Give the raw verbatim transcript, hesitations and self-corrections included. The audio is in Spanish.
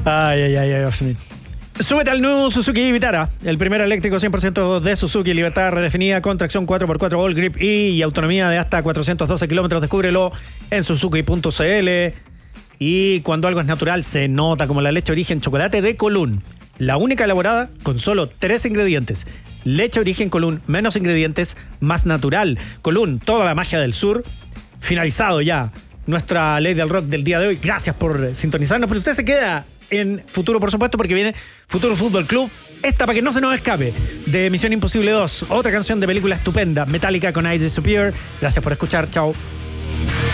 Ay, ay, ay, ay, Osmin. Súbete al nuevo Suzuki Vitara, el primer eléctrico cien por ciento de Suzuki, libertad redefinida con tracción cuatro por cuatro All Grip y, y autonomía de hasta cuatrocientos doce kilómetros. Descúbrelo en suzuki punto c l. Y cuando algo es natural se nota, como la leche origen chocolate de Colún, la única elaborada con solo tres ingredientes. Leche origen Colún, menos ingredientes, más natural. Colún, toda la magia del sur. Finalizado ya nuestra ley del rock del día de hoy. Gracias por sintonizarnos, pero usted se queda en Futuro, por supuesto, porque viene Futuro Fútbol Club. Esta, para que no se nos escape, de Misión Imposible dos. Otra canción de película estupenda, Metallica con I Disappear. Gracias por escuchar. Chao.